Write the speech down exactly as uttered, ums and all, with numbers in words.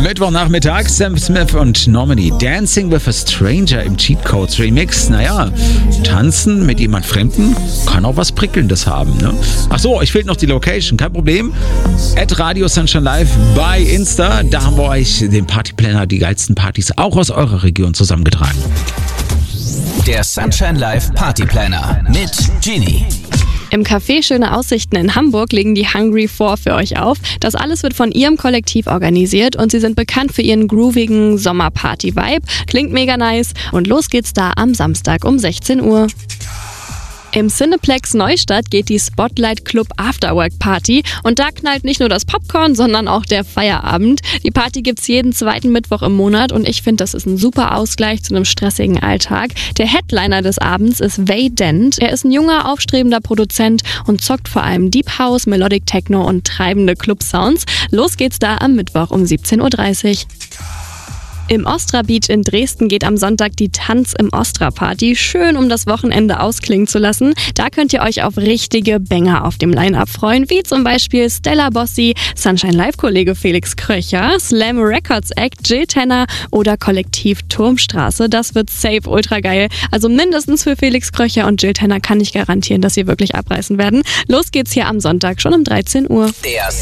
Mittwochnachmittag, Sam Smith und Normani, Dancing with a Stranger im Cheat Codes Remix. Naja, tanzen mit jemand Fremden kann auch was Prickelndes haben, ne? Ach so, ich fehlt noch die Location, kein Problem. At Radio Sunshine Live bei Insta, da haben wir euch den Partyplanner, die geilsten Partys auch aus eurer Region zusammengetragen. Der Sunshine Live Partyplanner mit Genie. Im Café Schöne Aussichten in Hamburg legen die Hungry Four für euch auf. Das alles wird von ihrem Kollektiv organisiert und sie sind bekannt für ihren groovigen Sommerparty-Vibe. Klingt mega nice und los geht's da am Samstag um sechzehn Uhr. Im Cineplex Neustadt geht die Spotlight Club Afterwork Party und da knallt nicht nur das Popcorn, sondern auch der Feierabend. Die Party gibt's jeden zweiten Mittwoch im Monat und ich finde, das ist ein super Ausgleich zu einem stressigen Alltag. Der Headliner des Abends ist Vay Dent. Er ist ein junger, aufstrebender Produzent und zockt vor allem Deep House, Melodic Techno und treibende Club-Sounds. Los geht's da am Mittwoch um siebzehn Uhr dreißig. Im Ostra Beach in Dresden geht am Sonntag die Tanz im Ostra Party, schön um das Wochenende ausklingen zu lassen. Da könnt ihr euch auf richtige Banger auf dem Line-Up freuen, wie zum Beispiel Stella Bossi, Sunshine Live-Kollege Felix Kröcher, Slam Records Act, Jill Tenner oder Kollektiv Turmstraße. Das wird safe ultra geil. Also mindestens für Felix Kröcher und Jill Tenner kann ich garantieren, dass sie wirklich abreißen werden. Los geht's hier am Sonntag schon um dreizehn Uhr. Der